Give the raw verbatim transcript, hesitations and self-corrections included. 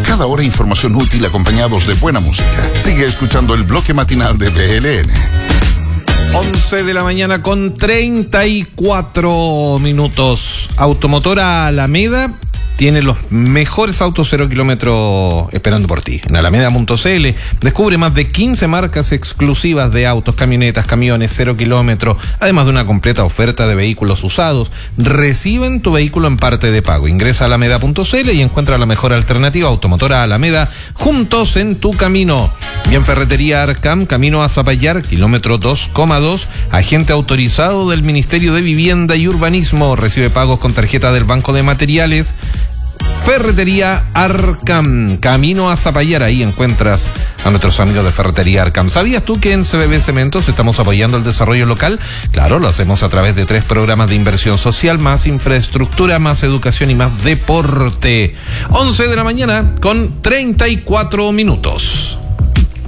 Cada hora información útil acompañados de buena música. Sigue escuchando el bloque matinal de B L N. once de la mañana con treinta y cuatro minutos. Automotora Alameda tiene los mejores autos cero kilómetros esperando por ti. En alameda punto c l descubre más de quince marcas exclusivas de autos, camionetas, camiones, cero kilómetros, además de una completa oferta de vehículos usados. Reciben tu vehículo en parte de pago. Ingresa a alameda punto c l y encuentra la mejor alternativa. Automotora Alameda, juntos en tu camino. Y en Ferretería Arcam, camino a Zapallar, kilómetro dos coma dos, agente autorizado del Ministerio de Vivienda y Urbanismo. Recibe pagos con tarjeta del Banco de Materiales. Ferretería Arcam, camino a Zapallar, ahí encuentras a nuestros amigos de Ferretería Arcam. ¿Sabías tú que en C B B Cementos estamos apoyando el desarrollo local? Claro, lo hacemos a través de tres programas de inversión social, más infraestructura, más educación y más deporte. once de la mañana con treinta y cuatro minutos.